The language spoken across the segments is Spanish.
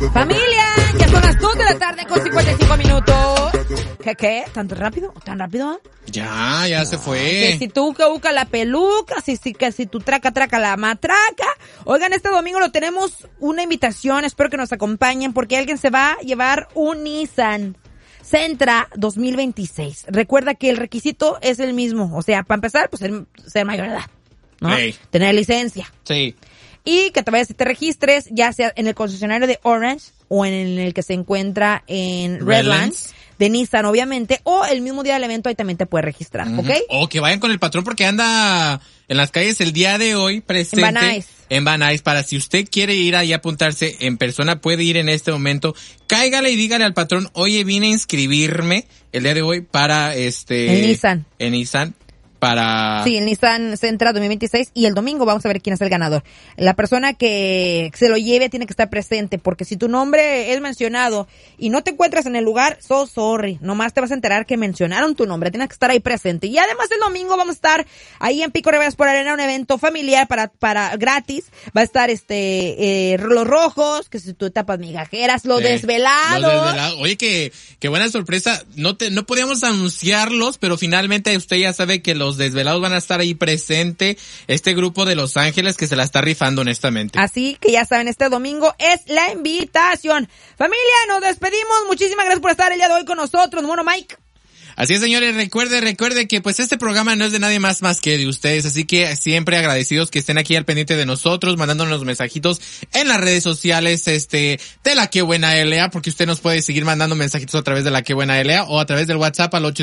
Familia, ya son las 2 de la tarde con 55 minutos. ¿Qué? ¿Tan rápido? ¿Tan rápido? Ya se fue. Que si tú uca la peluca, que si tú traca la matraca. Oigan, este domingo lo tenemos una invitación, espero que nos acompañen porque alguien se va a llevar un Nissan Sentra 2026. Recuerda que el requisito es el mismo, o sea, para empezar, pues ser mayor de edad, ¿no? Sí. Tener licencia. Sí. Y que te vayas y te registres, ya sea en el concesionario de Orange o en el que se encuentra en Redlands, de Nissan, obviamente, o el mismo día del evento ahí también te puedes registrar, ¿ok? O que vayan con el patrón porque anda en las calles el día de hoy presente. En Van Nuys. Para si usted quiere ir ahí a apuntarse en persona, puede ir en este momento. Cáigale y dígale al patrón, oye, vine a inscribirme el día de hoy para En Nissan. En Nissan. Para... Sí, el Nissan Sentra 2026 y el domingo vamos a ver quién es el ganador. La persona que se lo lleve tiene que estar presente porque si tu nombre es mencionado y no te encuentras en el lugar, sorry, nomás te vas a enterar que mencionaron tu nombre, tienes que estar ahí presente. Y además el domingo vamos a estar ahí en Pico Rivera por Arena, un evento familiar para gratis. Va a estar los rojos, que si tú tapas migajeras, los desvelados. Oye, qué buena sorpresa. No podíamos anunciarlos, pero finalmente usted ya sabe que los desvelados van a estar ahí presente, este grupo de Los Ángeles que se la está rifando honestamente. Así que ya saben, este domingo es la invitación. Familia, nos despedimos, muchísimas gracias por estar el día de hoy con nosotros, Mono Mike. Así es, señores, recuerde que pues este programa no es de nadie más que de ustedes, así que siempre agradecidos que estén aquí al pendiente de nosotros, mandándonos mensajitos en las redes sociales, de la Qué Buena LA, porque usted nos puede seguir mandando mensajitos a través de la Qué Buena LA o a través del WhatsApp al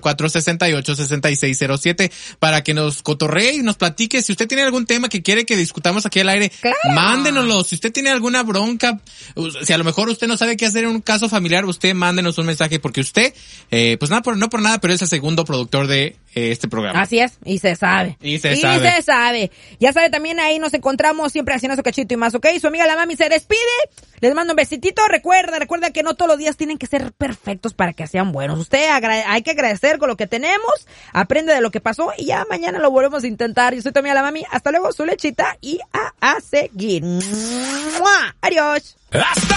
818-468-6607 para que nos cotorree y nos platique. Si usted tiene algún tema que quiere que discutamos aquí al aire, ¡claro!, mándenoslo. Si usted tiene alguna bronca, si a lo mejor usted no sabe qué hacer en un caso familiar, usted mándenos un mensaje porque usted, pues no por nada, pero es el segundo productor de este programa. Así es, y se sabe. Ya sabe, también ahí nos encontramos siempre haciendo su cachito y más, ¿ok? Su amiga la mami se despide. Les mando un besitito. Recuerda que no todos los días tienen que ser perfectos para que sean buenos. Usted hay que agradecer con lo que tenemos, aprende de lo que pasó y ya mañana lo volvemos a intentar. Yo soy tu amiga la mami. Hasta luego, su lechita y a seguir. ¡Mua! Adiós. ¡Hasta